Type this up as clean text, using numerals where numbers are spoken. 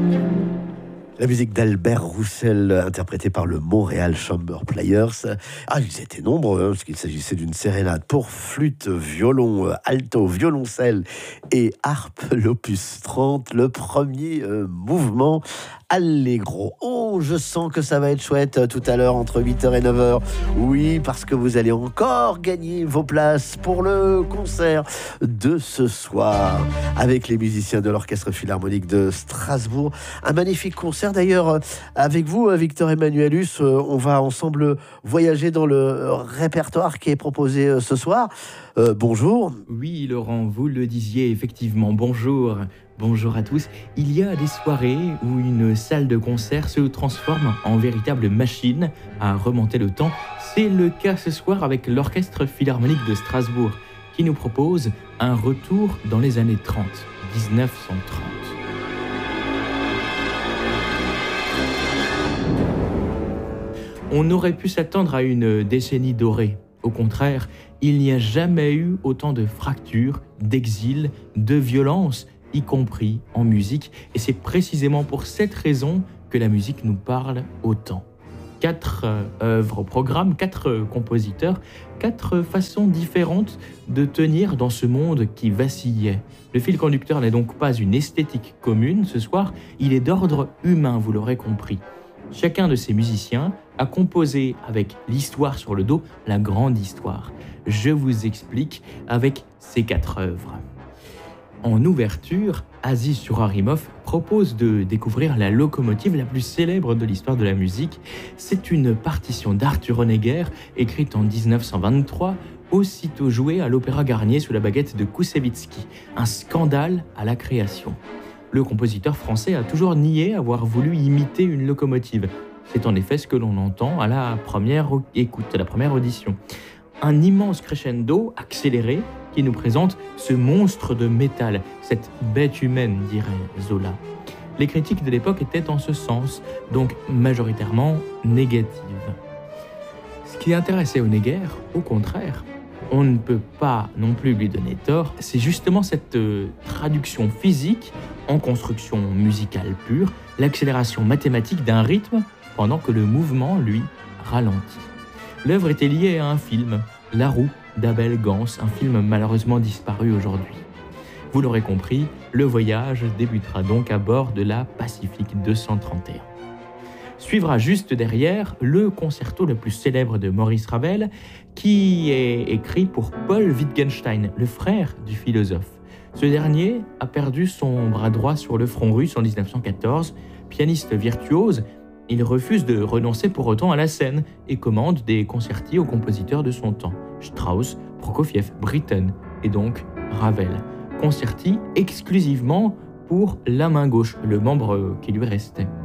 La musique d'Albert Roussel, interprétée par le Montréal Chamber Players. Ah, ils étaient nombreux, parce qu'il s'agissait d'une sérénade pour flûte, violon, alto, violoncelle et harpe, l'opus 30, le premier mouvement Allegro. Oh, je sens que ça va être chouette tout à l'heure entre 8h et 9h. Oui, parce que vous allez encore gagner vos places pour le concert de ce soir avec les musiciens de l'Orchestre Philharmonique de Strasbourg. Un magnifique concert d'ailleurs avec vous, Victor Emmanuelus. On va ensemble voyager dans le répertoire qui est proposé ce soir. Bonjour. Oui, Laurent, vous le disiez effectivement. Bonjour. Bonjour à tous. Il y a des soirées où une salle de concert se transforme en véritable machine à remonter le temps. C'est le cas ce soir avec l'Orchestre Philharmonique de Strasbourg qui nous propose un retour dans les années 30, 1930. On aurait pu s'attendre à une décennie dorée. Au contraire, il n'y a jamais eu autant de fractures, d'exil, de violence, y compris en musique. Et c'est précisément pour cette raison que la musique nous parle autant. 4 œuvres au programme, 4 compositeurs, 4 façons différentes de tenir dans ce monde qui vacillait. Le fil conducteur n'est donc pas une esthétique commune ce soir, il est d'ordre humain, vous l'aurez compris. Chacun de ces musiciens a composé avec l'histoire sur le dos, la grande histoire. Je vous explique avec ces 4 œuvres. En ouverture, Aziz Surarimov propose de découvrir la locomotive la plus célèbre de l'histoire de la musique. C'est une partition d'Arthur Honegger, écrite en 1923, aussitôt jouée à l'Opéra Garnier sous la baguette de Koussevitzky. Un scandale à la création. Le compositeur français a toujours nié avoir voulu imiter une locomotive. C'est en effet ce que l'on entend à la première écoute, à la première audition. Un immense crescendo accéléré qui nous présente ce monstre de métal, cette bête humaine, dirait Zola. Les critiques de l'époque étaient en ce sens, donc majoritairement négatives. Ce qui intéressait Honegger, au contraire, on ne peut pas non plus lui donner tort, c'est justement cette traduction physique en construction musicale pure, l'accélération mathématique d'un rythme pendant que le mouvement, lui, ralentit. L'œuvre était liée à un film, La Roue, d'Abel Gans, un film malheureusement disparu aujourd'hui. Vous l'aurez compris, le voyage débutera donc à bord de la Pacific 231. Suivra juste derrière le concerto le plus célèbre de Maurice Ravel, qui est écrit pour Paul Wittgenstein, le frère du philosophe. Ce dernier a perdu son bras droit sur le front russe en 1914. Pianiste virtuose, il refuse de renoncer pour autant à la scène et commande des concertis aux compositeurs de son temps, Strauss, Prokofiev, Britten et donc Ravel. Concertis exclusivement pour la main gauche, le membre qui lui restait.